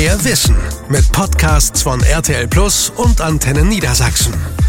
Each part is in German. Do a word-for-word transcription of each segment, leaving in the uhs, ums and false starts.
Mehr Wissen mit Podcasts von R T L Plus und Antenne Niedersachsen.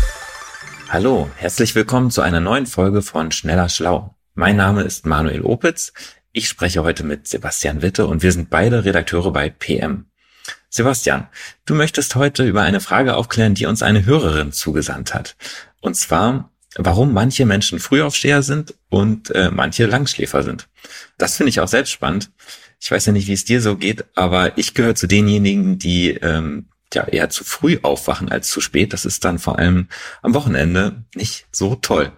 Hallo, herzlich willkommen zu einer neuen Folge von Schneller Schlau. Mein Name ist Manuel Opitz. Ich spreche heute mit Sebastian Witte und wir sind beide Redakteure bei P M. Sebastian, du möchtest heute über eine Frage aufklären, die uns eine Hörerin zugesandt hat. Und zwar, warum manche Menschen Frühaufsteher sind und äh, manche Langschläfer sind. Das finde ich auch selbst spannend. Ich weiß ja nicht, wie es dir so geht, aber ich gehöre zu denjenigen, die ähm, ja eher zu früh aufwachen als zu spät. Das ist dann vor allem am Wochenende nicht so toll.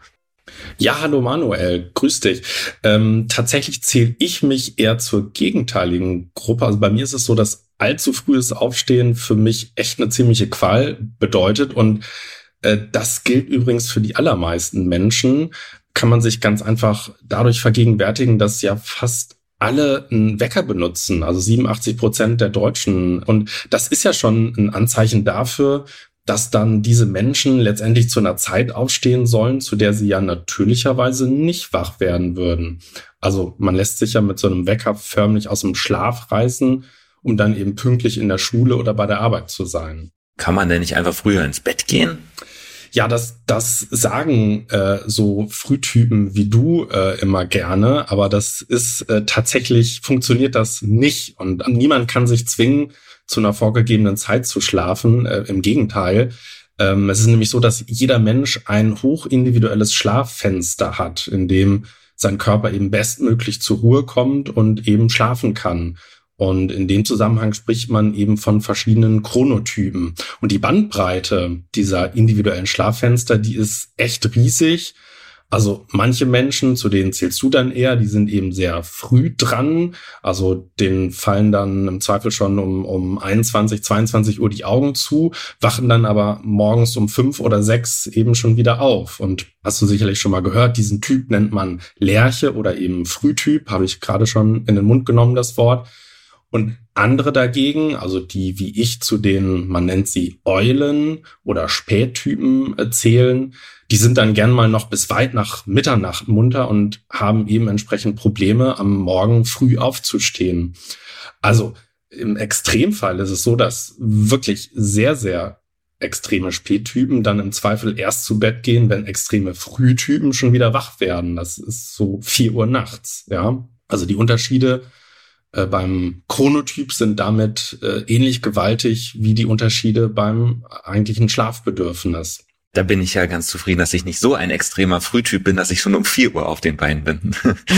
Ja, hallo Manuel, grüß dich. Ähm, tatsächlich zähle ich mich eher zur gegenteiligen Gruppe. Also bei mir ist es so, dass allzu frühes Aufstehen für mich echt eine ziemliche Qual bedeutet. Und äh, das gilt übrigens für die allermeisten Menschen. Kann man sich ganz einfach dadurch vergegenwärtigen, dass ja fast alle einen Wecker benutzen, also siebenundachtzig Prozent der Deutschen. Und das ist ja schon ein Anzeichen dafür, dass dann diese Menschen letztendlich zu einer Zeit aufstehen sollen, zu der sie ja natürlicherweise nicht wach werden würden. Also man lässt sich ja mit so einem Wecker förmlich aus dem Schlaf reißen, um dann eben pünktlich in der Schule oder bei der Arbeit zu sein. Kann man denn nicht einfach früher ins Bett gehen? Ja, das das sagen äh, so Frühtypen wie du äh, immer gerne, aber das ist äh, tatsächlich, funktioniert das nicht. Und niemand kann sich zwingen, zu einer vorgegebenen Zeit zu schlafen. Äh, im Gegenteil. Ähm, es ist nämlich so, dass jeder Mensch ein hochindividuelles Schlaffenster hat, in dem sein Körper eben bestmöglich zur Ruhe kommt und eben schlafen kann. Und in dem Zusammenhang spricht man eben von verschiedenen Chronotypen. Und die Bandbreite dieser individuellen Schlaffenster, die ist echt riesig. Also manche Menschen, zu denen zählst du dann eher, die sind eben sehr früh dran. Also denen fallen dann im Zweifel schon um, um einundzwanzig, zweiundzwanzig Uhr die Augen zu, wachen dann aber morgens um fünf oder sechs eben schon wieder auf. Und hast du sicherlich schon mal gehört, diesen Typ nennt man Lerche oder eben Frühtyp, habe ich gerade schon in den Mund genommen, das Wort. Und andere dagegen, also die wie ich zu den, man nennt sie Eulen oder Spättypen zählen, die sind dann gern mal noch bis weit nach Mitternacht munter und haben eben entsprechend Probleme, am Morgen früh aufzustehen. Also im Extremfall ist es so, dass wirklich sehr, sehr extreme Spättypen dann im Zweifel erst zu Bett gehen, wenn extreme Frühtypen schon wieder wach werden. Das ist so vier Uhr nachts, ja. Also die Unterschiede Äh, beim Chronotyp sind damit äh, ähnlich gewaltig wie die Unterschiede beim eigentlichen Schlafbedürfnis. Da bin ich ja ganz zufrieden, dass ich nicht so ein extremer Frühtyp bin, dass ich schon um vier Uhr auf den Beinen bin.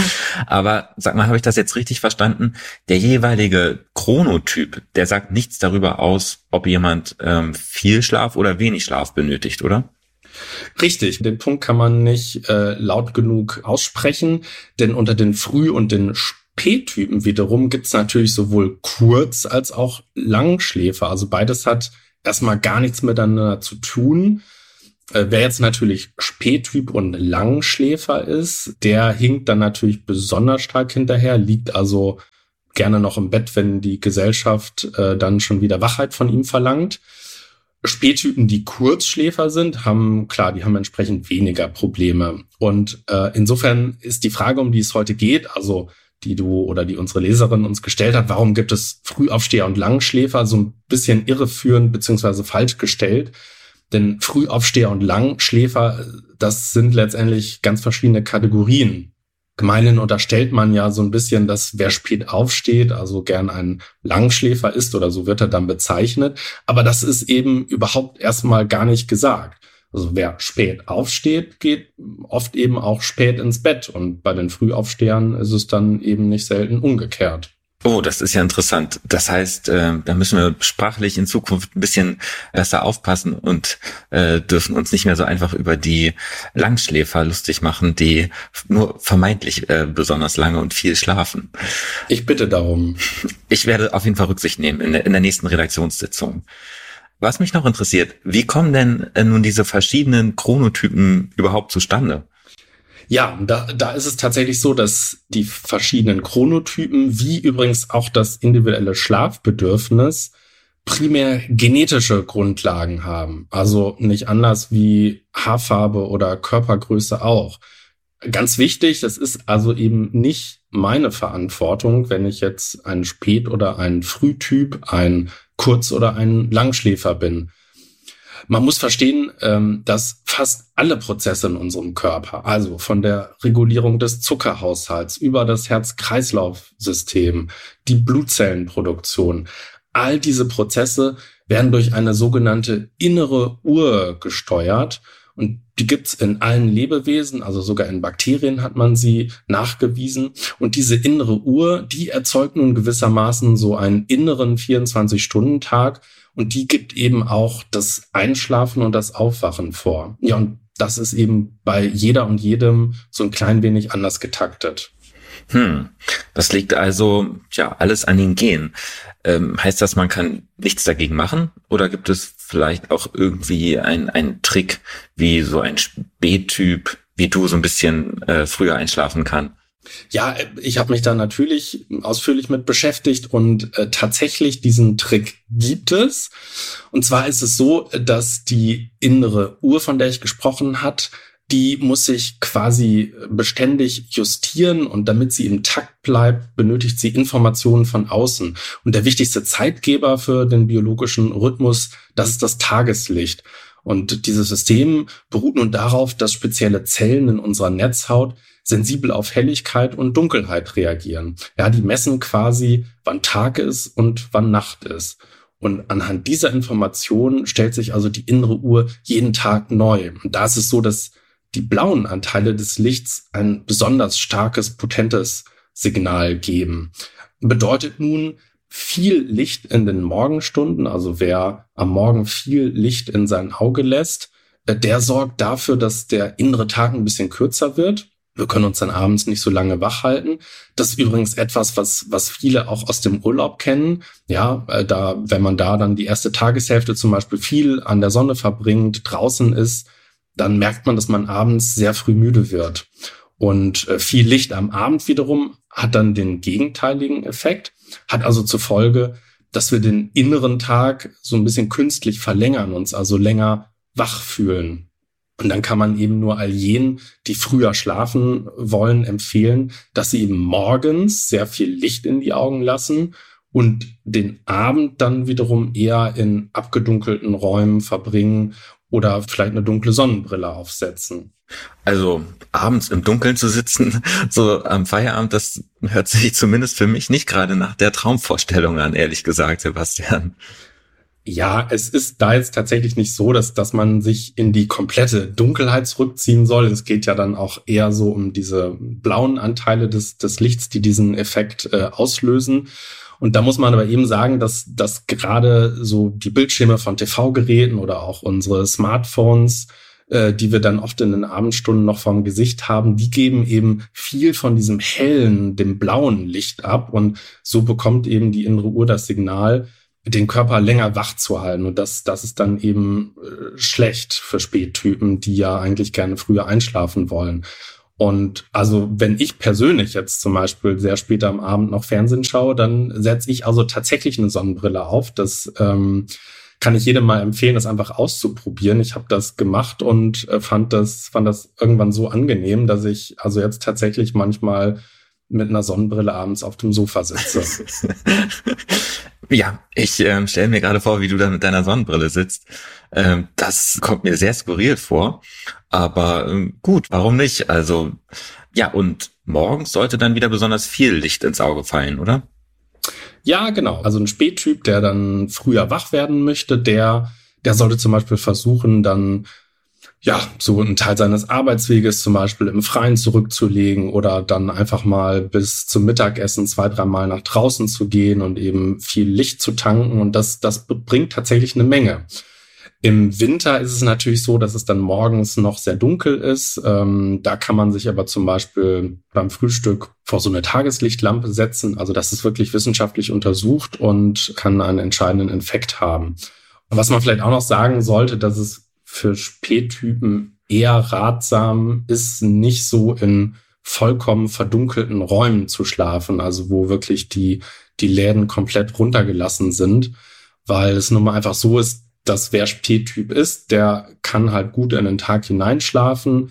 Aber sag mal, habe ich das jetzt richtig verstanden? Der jeweilige Chronotyp, der sagt nichts darüber aus, ob jemand ähm, viel Schlaf oder wenig Schlaf benötigt, oder? Richtig, den Punkt kann man nicht äh, laut genug aussprechen, denn unter den Früh- und den Spättypen wiederum gibt's natürlich sowohl Kurz- als auch Langschläfer. Also beides hat erstmal gar nichts miteinander zu tun. Äh, wer jetzt natürlich Spättyp und Langschläfer ist, der hinkt dann natürlich besonders stark hinterher, liegt also gerne noch im Bett, wenn die Gesellschaft äh, dann schon wieder Wachheit von ihm verlangt. Spättypen, die Kurzschläfer sind, haben, klar, die haben entsprechend weniger Probleme. Und äh, insofern ist die Frage, um die es heute geht, also die du oder die unsere Leserin uns gestellt hat, warum gibt es Frühaufsteher und Langschläfer, so ein bisschen irreführend beziehungsweise falsch gestellt. Denn Frühaufsteher und Langschläfer, das sind letztendlich ganz verschiedene Kategorien. Gemeinhin unterstellt man ja so ein bisschen, dass wer spät aufsteht, also gern ein Langschläfer ist oder so wird er dann bezeichnet. Aber das ist eben überhaupt erstmal gar nicht gesagt. Also wer spät aufsteht, geht oft eben auch spät ins Bett. Und bei den Frühaufstehern ist es dann eben nicht selten umgekehrt. Oh, das ist ja interessant. Das heißt, äh, da müssen wir sprachlich in Zukunft ein bisschen besser aufpassen und äh, dürfen uns nicht mehr so einfach über die Langschläfer lustig machen, die nur vermeintlich äh, besonders lange und viel schlafen. Ich bitte darum. Ich werde auf jeden Fall Rücksicht nehmen in der, in der nächsten Redaktionssitzung. Was mich noch interessiert, wie kommen denn äh, nun diese verschiedenen Chronotypen überhaupt zustande? Ja, da, da ist es tatsächlich so, dass die verschiedenen Chronotypen, wie übrigens auch das individuelle Schlafbedürfnis, primär genetische Grundlagen haben. Also nicht anders wie Haarfarbe oder Körpergröße auch. Ganz wichtig, das ist also eben nicht meine Verantwortung, wenn ich jetzt ein Spät- oder ein Frühtyp, ein Kurz- oder ein Langschläfer bin. Man muss verstehen, dass fast alle Prozesse in unserem Körper, also von der Regulierung des Zuckerhaushalts über das Herz-Kreislauf-System, die Blutzellenproduktion, all diese Prozesse werden durch eine sogenannte innere Uhr gesteuert. Und die gibt's in allen Lebewesen, also sogar in Bakterien hat man sie nachgewiesen. Und diese innere Uhr, die erzeugt nun gewissermaßen so einen inneren vierundzwanzig-Stunden-Tag. Und die gibt eben auch das Einschlafen und das Aufwachen vor. Ja, und das ist eben bei jeder und jedem so ein klein wenig anders getaktet. Hm, das liegt also, ja, alles an den Genen. Ähm, heißt das, man kann nichts dagegen machen? Oder gibt es vielleicht auch irgendwie ein, einen Trick, wie so ein Spättyp, wie du so ein bisschen äh, früher einschlafen kann? Ja, ich habe mich da natürlich ausführlich mit beschäftigt und äh, tatsächlich diesen Trick gibt es. Und zwar ist es so, dass die innere Uhr, von der ich gesprochen hat, die muss sich quasi beständig justieren und damit sie im Takt bleibt, benötigt sie Informationen von außen. Und der wichtigste Zeitgeber für den biologischen Rhythmus, das ist das Tageslicht. Und dieses System beruht nun darauf, dass spezielle Zellen in unserer Netzhaut sensibel auf Helligkeit und Dunkelheit reagieren. Ja, die messen quasi, wann Tag ist und wann Nacht ist. Und anhand dieser Information stellt sich also die innere Uhr jeden Tag neu. Und da ist es so, dass die blauen Anteile des Lichts ein besonders starkes, potentes Signal geben. Bedeutet nun, viel Licht in den Morgenstunden, also wer am Morgen viel Licht in sein Auge lässt, der sorgt dafür, dass der innere Tag ein bisschen kürzer wird. Wir können uns dann abends nicht so lange wach halten. Das ist übrigens etwas, was was viele auch aus dem Urlaub kennen. Ja, da, wenn man da dann die erste Tageshälfte zum Beispiel viel an der Sonne verbringt, draußen ist, dann merkt man, dass man abends sehr früh müde wird. Und äh, viel Licht am Abend wiederum hat dann den gegenteiligen Effekt, hat also zur Folge, dass wir den inneren Tag so ein bisschen künstlich verlängern, uns also länger wach fühlen. Und dann kann man eben nur all jenen, die früher schlafen wollen, empfehlen, dass sie eben morgens sehr viel Licht in die Augen lassen und den Abend dann wiederum eher in abgedunkelten Räumen verbringen oder vielleicht eine dunkle Sonnenbrille aufsetzen. Also abends im Dunkeln zu sitzen, so am Feierabend, das hört sich zumindest für mich nicht gerade nach der Traumvorstellung an, ehrlich gesagt, Sebastian. Ja, es ist da jetzt tatsächlich nicht so, dass dass man sich in die komplette Dunkelheit zurückziehen soll. Es geht ja dann auch eher so um diese blauen Anteile des des Lichts, die diesen Effekt äh, auslösen. Und da muss man aber eben sagen, dass dass gerade so die Bildschirme von T V-Geräten oder auch unsere Smartphones, äh, die wir dann oft in den Abendstunden noch vorm Gesicht haben, die geben eben viel von diesem hellen, dem blauen Licht ab. Und so bekommt eben die innere Uhr das Signal, den Körper länger wach zu halten. Und das, das ist dann eben äh, schlecht für Spättypen, die ja eigentlich gerne früher einschlafen wollen. Und also wenn ich persönlich jetzt zum Beispiel sehr spät am Abend noch Fernsehen schaue, dann setze ich also tatsächlich eine Sonnenbrille auf. Das ähm, kann ich jedem mal empfehlen, das einfach auszuprobieren. Ich habe das gemacht und äh, fand das fand das irgendwann so angenehm, dass ich also jetzt tatsächlich manchmal mit einer Sonnenbrille abends auf dem Sofa sitze. Ja, ich äh, stelle mir gerade vor, wie du da mit deiner Sonnenbrille sitzt. Ähm, das kommt mir sehr skurril vor, aber ähm, gut, warum nicht? Also ja, und morgens sollte dann wieder besonders viel Licht ins Auge fallen, oder? Ja, genau. Also ein Spättyp, der dann früher wach werden möchte, der der sollte zum Beispiel versuchen, dann ja, so einen Teil seines Arbeitsweges zum Beispiel im Freien zurückzulegen oder dann einfach mal bis zum Mittagessen zwei, dreimal nach draußen zu gehen und eben viel Licht zu tanken. Und das, das bringt tatsächlich eine Menge. Im Winter ist es natürlich so, dass es dann morgens noch sehr dunkel ist. Ähm, da kann man sich aber zum Beispiel beim Frühstück vor so eine Tageslichtlampe setzen. Also das ist wirklich wissenschaftlich untersucht und kann einen entscheidenden Effekt haben. Und was man vielleicht auch noch sagen sollte, dass es für Spättypen eher ratsam ist, nicht so in vollkommen verdunkelten Räumen zu schlafen, also wo wirklich die die Läden komplett runtergelassen sind, weil es nun mal einfach so ist, dass wer Spättyp ist, der kann halt gut in den Tag hineinschlafen,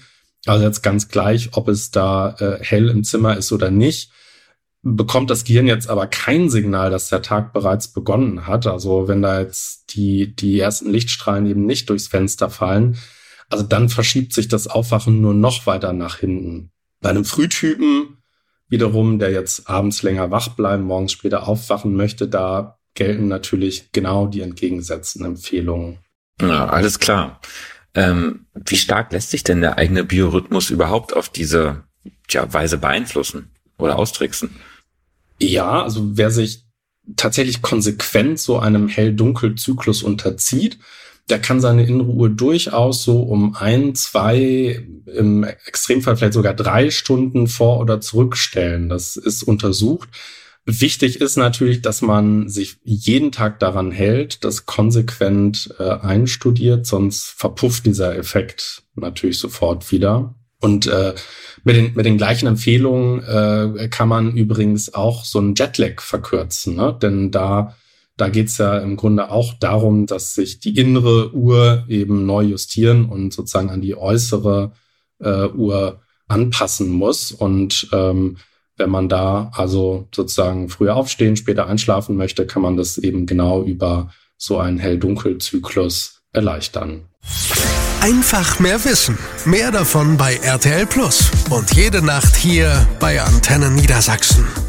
Also jetzt ganz gleich, ob es da äh, hell im Zimmer ist oder nicht, bekommt das Gehirn jetzt aber kein Signal, dass der Tag bereits begonnen hat. Also wenn da jetzt die, die ersten Lichtstrahlen eben nicht durchs Fenster fallen, also dann verschiebt sich das Aufwachen nur noch weiter nach hinten. Bei einem Frühtypen wiederum, der jetzt abends länger wach bleiben, morgens später aufwachen möchte, da gelten natürlich genau die entgegengesetzten Empfehlungen. Ja, alles klar. Ähm, wie stark lässt sich denn der eigene Biorhythmus überhaupt auf diese tja, Weise beeinflussen oder austricksen? Ja, also wer sich tatsächlich konsequent so einem Hell-Dunkel-Zyklus unterzieht, der kann seine innere Uhr durchaus so um ein, zwei, im Extremfall vielleicht sogar drei Stunden vor- oder zurückstellen. Das ist untersucht. Wichtig ist natürlich, dass man sich jeden Tag daran hält, das konsequent äh, einstudiert, sonst verpufft dieser Effekt natürlich sofort wieder. Und äh, mit den mit den gleichen Empfehlungen äh, kann man übrigens auch so einen Jetlag verkürzen, ne? Denn da da geht's ja im Grunde auch darum, dass sich die innere Uhr eben neu justieren und sozusagen an die äußere äh, Uhr anpassen muss. Und ähm, wenn man da also sozusagen früher aufstehen, später einschlafen möchte, kann man das eben genau über so einen Hell-Dunkel-Zyklus erleichtern. Einfach mehr wissen. Mehr davon bei R T L Plus. Und jede Nacht hier bei Antenne Niedersachsen.